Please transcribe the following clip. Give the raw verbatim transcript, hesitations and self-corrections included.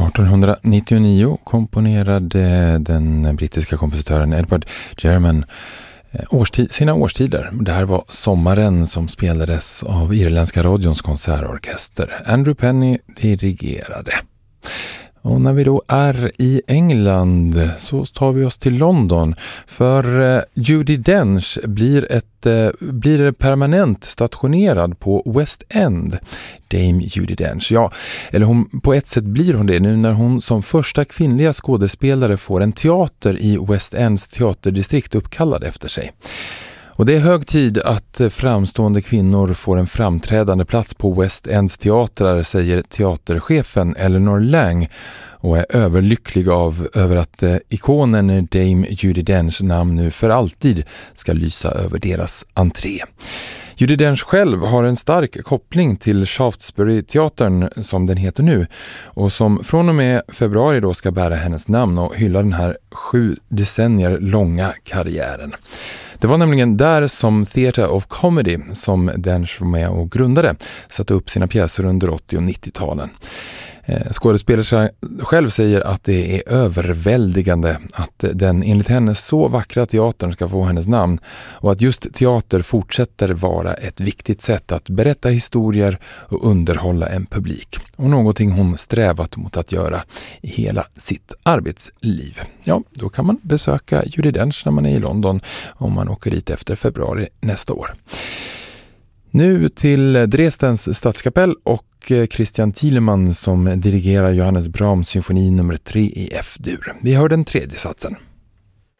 artonhundranittionio komponerade den brittiska kompositören Edward German årstid, sina årstider. Det här var Sommaren som spelades av irländska radions konsertorkester. Andrew Penny dirigerade. Och när vi då är i England så tar vi oss till London, för eh, Judi Dench blir, ett, eh, blir permanent stationerad på West End. Dame Judi Dench, ja, eller hon, på ett sätt blir hon det nu när hon som första kvinnliga skådespelare får en teater i West Ends teaterdistrikt uppkallad efter sig. Och det är hög tid att framstående kvinnor får en framträdande plats på West Ends teatrar, säger teaterchefen Eleanor Lang, och är överlycklig av över att eh, ikonen Dame Judi Denchs namn nu för alltid ska lysa över deras entré. Judi Dench själv har en stark koppling till Shaftesbury-teatern som den heter nu, och som från och med februari då ska bära hennes namn och hylla den här sju decennier långa karriären. Det var nämligen där som Theatre of Comedy, som Dench var med och grundade, satte upp sina pjäser under åttio- och nittio-talen. Skådespelaren själv säger att det är överväldigande att den enligt henne så vackra teatern ska få hennes namn, och att just teater fortsätter vara ett viktigt sätt att berätta historier och underhålla en publik, och någonting hon strävat mot att göra i hela sitt arbetsliv. Ja, då kan man besöka Judi Dench när man är i London om man åker dit efter februari nästa år. Nu till Dresdens stadskapell och Christian Thielemann som dirigerar Johannes Brahms symfoni nummer tre i F-dur. Vi hör den tredje satsen.